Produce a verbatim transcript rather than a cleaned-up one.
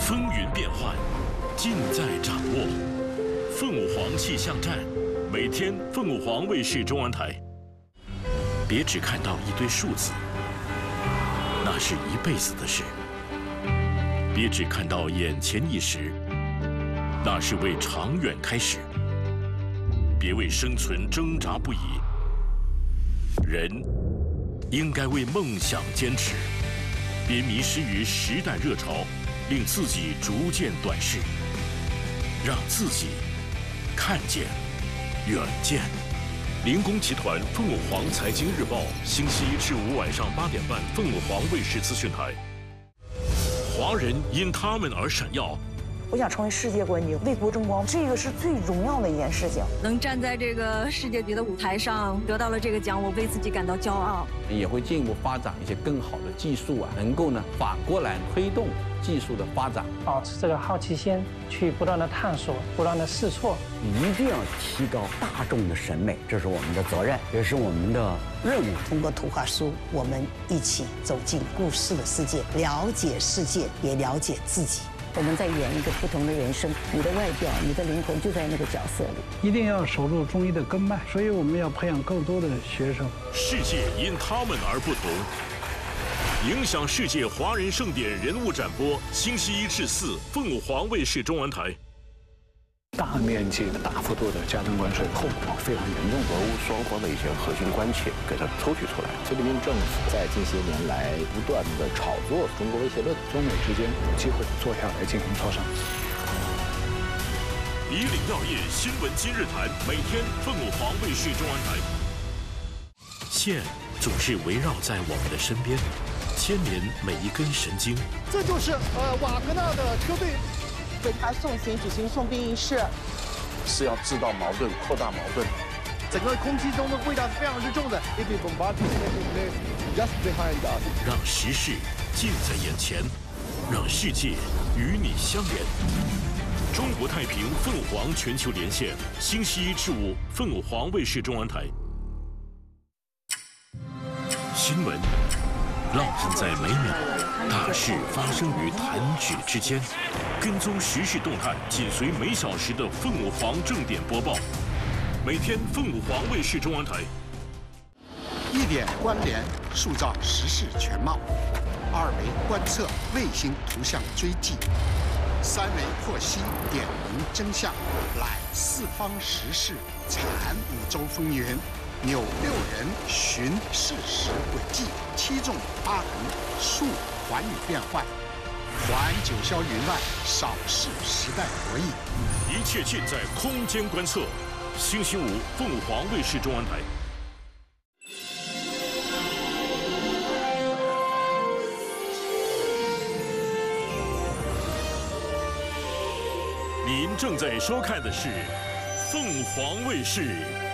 风云变幻，尽在掌握。凤舞凰气象站，每天凤舞凰卫视中文台。别只看到一堆数字，那是一辈子的事；别只看到眼前一时，那是为长远开始。别为生存挣扎不已，人应该为梦想坚持。别迷失于时代热潮，令自己逐渐短视，让自己看见远见。林工集团凤舞凰财经日报，星期一至五晚上八点半，凤舞凰卫视资讯台。华人因他们而闪耀。 我想成为世界冠军，为国争光，这个是最荣耀的一件事情。 能站在这个世界级的舞台上，得到了这个奖，我为自己感到骄傲。 也会进一步发展一些更好的技术啊，能够呢反过来推动技术的发展。 保持这个好奇心，去不断的探索，不断的试错。 一定要提高大众的审美，这是我们的责任，也是我们的任务。 通过图画书，我们一起走进故事的世界，了解世界，也了解自己。 我们在演一个不同的人生，你的外表，你的灵魂就在那个角色里。 一定要守住中医的根脉，所以我们要培养更多的学生。 世界因他们而不同，影响世界华人盛典人物展播，星期一至四，凤舞凰卫视中文台。 大面积的、大幅度的加征关税，后果非常严重。 俄乌双方的一些核心关切给它抽取出来。 菲律宾政府在近些年来不断的炒作中国威胁论， 中美之间有机会坐下来进行磋商。 以岭药业新闻今日谈，每天凤舞凰卫视中文台。线总是围绕在我们的身边，牵连每一根神经。 这就是呃瓦格纳的车队。 为他送行举行送殡仪式， 是要制造矛盾、扩大矛盾。 整个空气中的味道是非常之重的。 让时事近在眼前，让世界与你相连。中国太平凤舞凰全球连线，星期一至五，凤舞凰卫视中文台。新闻烙印在每秒，大事发生于弹指之间。跟踪时事动态，紧随每小时的凤舞凰正点播报。每天凤舞凰卫视中文台。 一点关联，塑造时事全貌；二维观测，卫星图像追迹；三维获悉，点明真相。揽四方时事，产五洲风云。扭六人，寻事实轨迹；七纵八横，述寰宇变幻。环九霄云外，扫视时代博弈。 一切尽在空间观测。星期五，凤舞凰卫视中文台。您正在收看的是凤凰卫视。